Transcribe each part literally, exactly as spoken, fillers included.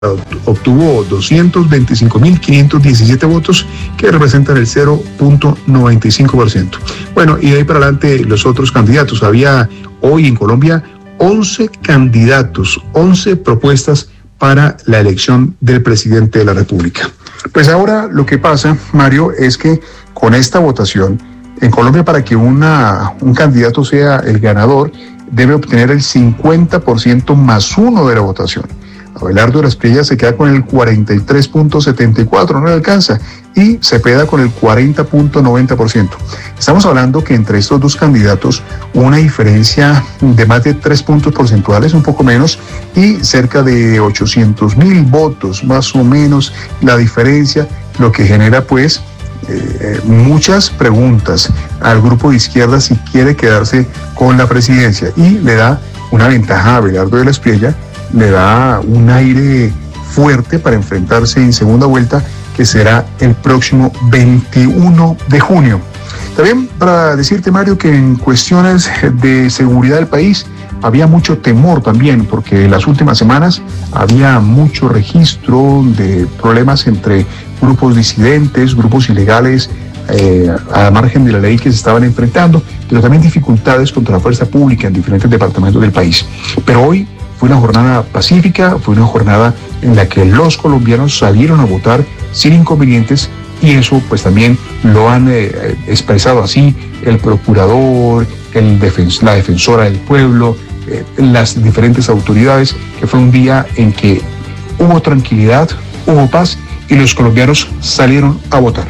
obtuvo doscientos veinticinco mil quinientos diecisiete votos, que representan el cero punto noventa y cinco por ciento. Bueno, y de ahí para adelante los otros candidatos. Había hoy en Colombia once candidatos, once propuestas para la elección del presidente de la República. Pues ahora lo que pasa, Mario, es que con esta votación, en Colombia, para que una, un candidato sea el ganador, debe obtener el cincuenta por ciento más uno de la votación. Abelardo de la Espriella se queda con el cuarenta y tres punto setenta y cuatro, no le alcanza, y Cepeda con el cuarenta punto noventa por ciento. Estamos hablando que entre estos dos candidatos hubo una diferencia de más de tres puntos porcentuales, un poco menos, y cerca de ochocientos mil votos, más o menos la diferencia, lo que genera pues eh, muchas preguntas al grupo de izquierda si quiere quedarse con la presidencia, y le da una ventaja a Abelardo de la Espriella, le da un aire fuerte para enfrentarse en segunda vuelta, que será el próximo veintiuno de junio. También para decirte, Mario, que en cuestiones de seguridad del país había mucho temor también, porque en las últimas semanas había mucho registro de problemas entre grupos disidentes, grupos ilegales, eh, a margen de la ley, que se estaban enfrentando, pero también dificultades contra la fuerza pública en diferentes departamentos del país. Pero hoy fue una jornada pacífica, fue una jornada en la que los colombianos salieron a votar sin inconvenientes, y eso pues también lo han eh, expresado así el procurador, el defens- la defensora del pueblo, eh, las diferentes autoridades, que fue un día en que hubo tranquilidad, hubo paz, y los colombianos salieron a votar.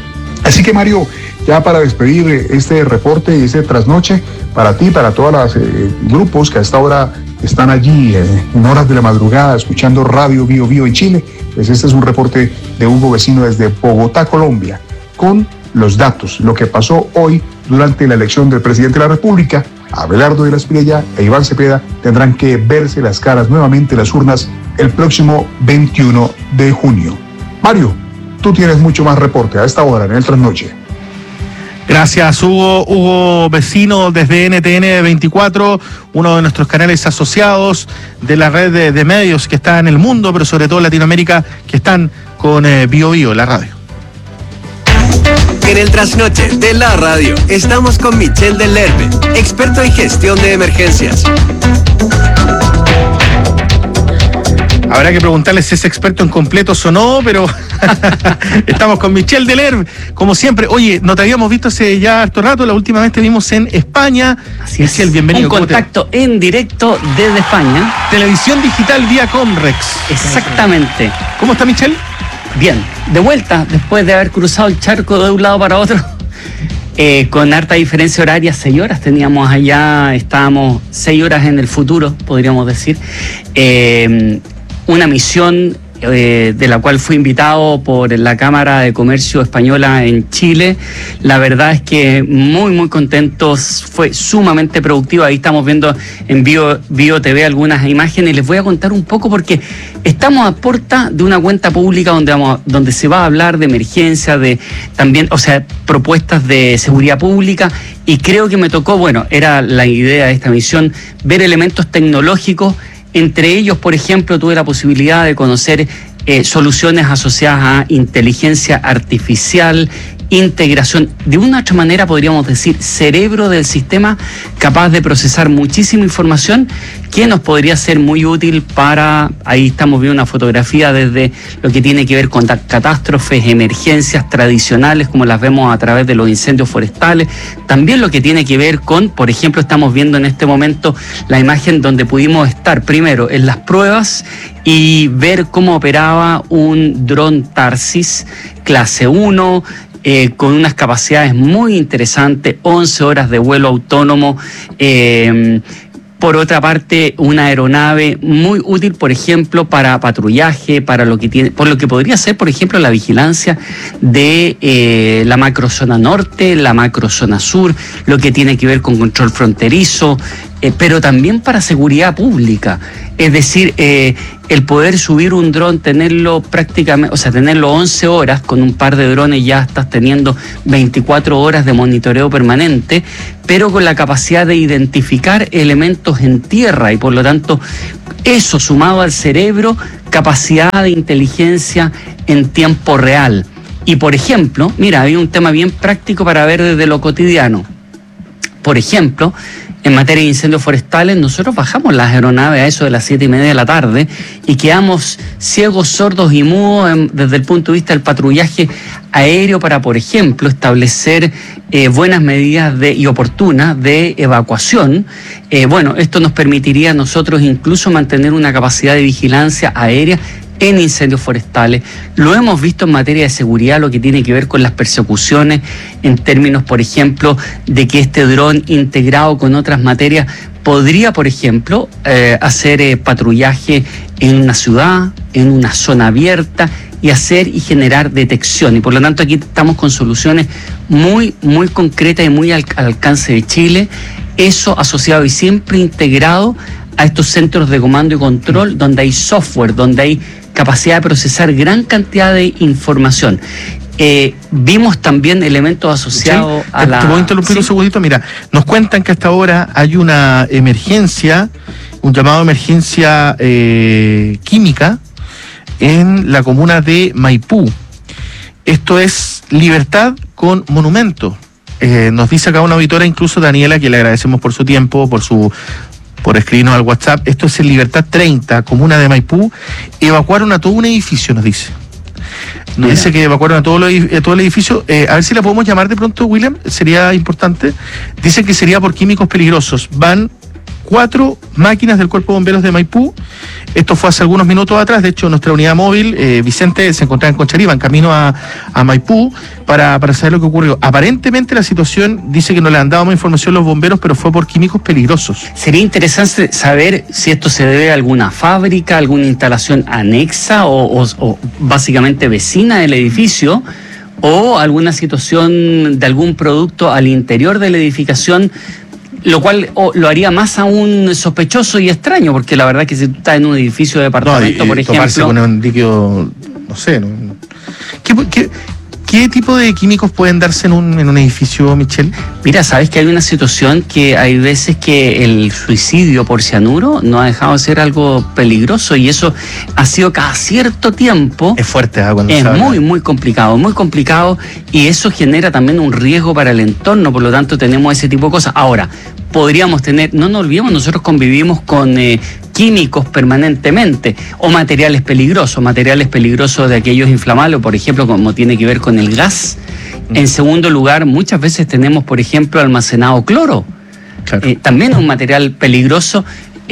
Así que, Mario, ya para despedir este reporte y este trasnoche, para ti, para todos los eh, grupos que a esta hora están allí eh, en horas de la madrugada escuchando Radio Bio Bio en Chile, pues este es un reporte de Hugo Vecino desde Bogotá, Colombia, con los datos, lo que pasó hoy durante la elección del presidente de la República. Abelardo de la Espriella e Iván Cepeda tendrán que verse las caras nuevamente en las urnas el próximo veintiuno de junio. Mario, tú tienes mucho más reporte a esta hora en el trasnoche. Gracias, Hugo. Hugo Vecino desde N T N veinticuatro, uno de nuestros canales asociados de la red de, de medios que está en el mundo, pero sobre todo en Latinoamérica, que están con eh, Bio Bio, la radio. En el trasnoche de la radio estamos con Michel del Lerbe, experto en gestión de emergencias. Habrá que preguntarle si es experto en completos o no, pero estamos con Michel del Lerbe, como siempre. Oye, no te habíamos visto hace ya harto rato, la última vez te vimos en España. Así Michel, es. bienvenido. Un contacto en directo desde España. Televisión digital vía Comrex. Exactamente. ¿Cómo está, Michel? Bien, de vuelta, después de haber cruzado el charco de un lado para otro, eh, con harta diferencia horaria, seis horas teníamos allá, estábamos seis horas en el futuro, podríamos decir. Eh, una misión eh, de la cual fui invitado por la Cámara de Comercio Española en Chile. La verdad es que muy, muy contentos, fue sumamente productivo. Ahí estamos viendo en Bio, Bio T V algunas imágenes, y les voy a contar un poco porque estamos a puerta de una cuenta pública donde, vamos, donde se va a hablar de emergencia, de también, o sea, propuestas de seguridad pública, y creo que me tocó, bueno, era la idea de esta misión, ver elementos tecnológicos. Entre ellos, por ejemplo, tuve la posibilidad de conocer eh, soluciones asociadas a inteligencia artificial, integración, de una u otra manera podríamos decir cerebro del sistema, capaz de procesar muchísima información que nos podría ser muy útil para, ahí estamos viendo una fotografía desde lo que tiene que ver con catástrofes, emergencias tradicionales como las vemos a través de los incendios forestales, también lo que tiene que ver con, por ejemplo, estamos viendo en este momento la imagen donde pudimos estar primero en las pruebas y ver cómo operaba un dron Tarsis clase uno, Eh, con unas capacidades muy interesantes, once horas de vuelo autónomo. Eh, por otra parte, una aeronave muy útil, por ejemplo, para patrullaje, para lo que tiene, por lo que podría ser, por ejemplo, la vigilancia de eh, la macrozona norte, la macrozona sur, lo que tiene que ver con control fronterizo, eh, pero también para seguridad pública. Es decir, eh, el poder subir un dron, tenerlo prácticamente, o sea, tenerlo once horas, con un par de drones ya estás teniendo veinticuatro horas de monitoreo permanente, pero con la capacidad de identificar elementos en tierra y por lo tanto eso sumado al cerebro, capacidad de inteligencia en tiempo real. Y por ejemplo, mira, hay un tema bien práctico para ver desde lo cotidiano. Por ejemplo, en materia de incendios forestales, nosotros bajamos las aeronaves a eso de las siete y media de la tarde y quedamos ciegos, sordos y mudos en, desde el punto de vista del patrullaje aéreo para, por ejemplo, establecer eh, buenas medidas de, y oportunas de evacuación. Eh, bueno, esto nos permitiría a nosotros incluso mantener una capacidad de vigilancia aérea en incendios forestales. Lo hemos visto en materia de seguridad, lo que tiene que ver con las persecuciones, en términos, por ejemplo, de que este dron integrado con otras materias podría, por ejemplo, eh, hacer eh, patrullaje en una ciudad, en una zona abierta, y hacer y generar detección. Y por lo tanto aquí estamos con soluciones muy, muy concretas y muy al, al alcance de Chile. Eso asociado y siempre integrado a estos centros de comando y control, donde hay software, donde hay capacidad de procesar gran cantidad de información. Eh, vimos también elementos asociados sí, a la... Te voy a interrumpir ¿sí? un segundito. Mira, nos cuentan que hasta ahora hay una emergencia, un llamado de emergencia eh, química en la comuna de Maipú. Esto es Libertad con Monumento. Eh, nos dice acá una auditora, incluso Daniela, que le agradecemos por su tiempo, por su... por escribirnos al WhatsApp. Esto es en Libertad treinta, comuna de Maipú. Evacuaron a todo un edificio, nos dice. Nos Mira. dice que evacuaron a todo, lo, a todo el edificio. Eh, a ver si la podemos llamar de pronto, William. Sería importante. Dicen que sería por químicos peligrosos. Van cuatro máquinas del Cuerpo de Bomberos de Maipú. Esto fue hace algunos minutos atrás. De hecho, nuestra unidad móvil, eh, Vicente, se encontraba en Conchalí, en camino a, a Maipú, para, para saber lo que ocurrió. Aparentemente la situación, dice que no le han dado más información los bomberos, pero fue por químicos peligrosos. Sería interesante saber si esto se debe a alguna fábrica, alguna instalación anexa o, o, o básicamente vecina del edificio, o alguna situación de algún producto al interior de la edificación, lo cual oh, lo haría más aún sospechoso y extraño, porque la verdad es que si tú estás en un edificio de departamento, no, y, y por ejemplo... con un líquido, no sé, ¿no? ¿Qué, qué, ¿Qué tipo de químicos pueden darse en un, en un edificio, Michelle? Mira, sabes que hay una situación que hay veces que el suicidio por cianuro no ha dejado de ser algo peligroso, y eso ha sido cada cierto tiempo. Es fuerte, ¿eh? Cuando es se habla. muy, muy complicado, muy complicado, y eso genera también un riesgo para el entorno, por lo tanto tenemos ese tipo de cosas. Ahora, podríamos tener, no nos olvidemos, nosotros convivimos con eh, químicos permanentemente, o materiales peligrosos, materiales peligrosos de aquellos inflamables, por ejemplo, como tiene que ver con el gas. En segundo lugar, muchas veces tenemos, por ejemplo, almacenado cloro, claro. eh, también un material peligroso,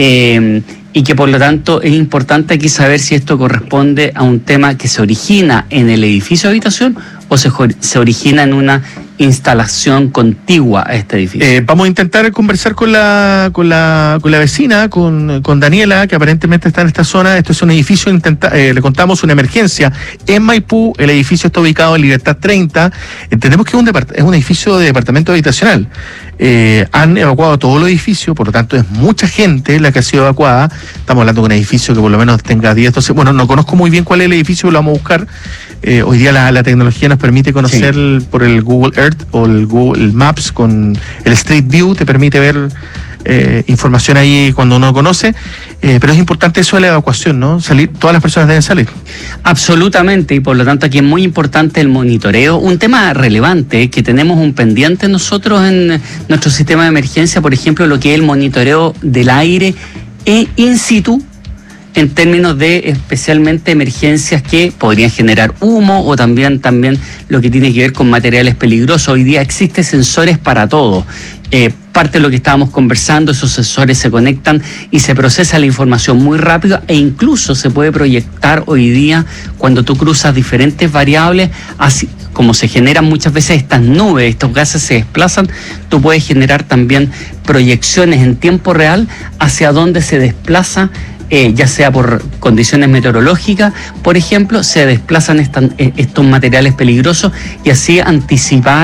eh, y que por lo tanto es importante aquí saber si esto corresponde a un tema que se origina en el edificio de habitación o se, se origina en una instalación contigua a este edificio. Eh, vamos a intentar conversar con la con la con la vecina, con, con Daniela, que aparentemente está en esta zona. Esto es un edificio, intenta, eh, le contamos una emergencia en Maipú. El edificio está ubicado en Libertad treinta. Entendemos que es un, depart- es un edificio de departamento habitacional. Eh, han evacuado todo el edificio, por lo tanto es mucha gente la que ha sido evacuada. Estamos hablando de un edificio que por lo menos tenga diez, doce... Bueno, no conozco muy bien cuál es el edificio, lo vamos a buscar. Eh, hoy día la, la tecnología nos permite conocer sí. el, por el Google Earth o el Google Maps con el Street View, te permite ver eh, información ahí cuando uno conoce, eh, pero es importante eso de la evacuación, ¿no? Salir, todas las personas deben salir. Absolutamente, y por lo tanto aquí es muy importante el monitoreo. Un tema relevante que tenemos un pendiente nosotros en nuestro sistema de emergencia, por ejemplo, lo que es el monitoreo del aire e in situ, en términos de especialmente emergencias que podrían generar humo, o también, también lo que tiene que ver con materiales peligrosos. Hoy día existen sensores para todo. Eh, parte de lo que estábamos conversando, esos sensores se conectan y se procesa la información muy rápido, e incluso se puede proyectar hoy día cuando tú cruzas diferentes variables, así como se generan muchas veces estas nubes, estos gases se desplazan, tú puedes generar también proyecciones en tiempo real hacia dónde se desplaza. Eh, ya sea por condiciones meteorológicas, por ejemplo, se desplazan estan, eh, estos materiales peligrosos, y así anticipar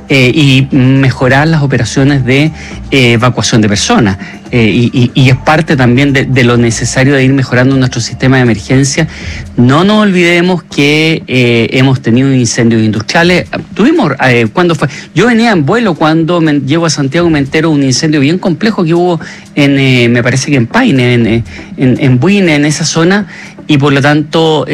eh, y mejorar las operaciones de eh, evacuación de personas. Eh, y, y, y es parte también de, de lo necesario de ir mejorando nuestro sistema de emergencia. No nos olvidemos que eh, hemos tenido incendios industriales. Tuvimos, eh, ¿cuándo fue? Yo venía en vuelo cuando me, llego a Santiago y me entero de un incendio bien complejo que hubo en, eh, me parece que en Paine, en, en, en Buine, en esa zona, y por lo tanto